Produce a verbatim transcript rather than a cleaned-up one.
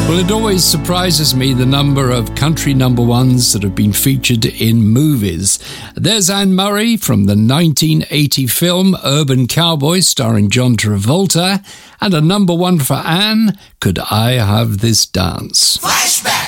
Well, it always surprises me the number of country number ones that have been featured in movies. There's Anne Murray from the nineteen eighty film Urban Cowboy starring John Travolta, and a number one for Anne, Could I Have This Dance? Flashback!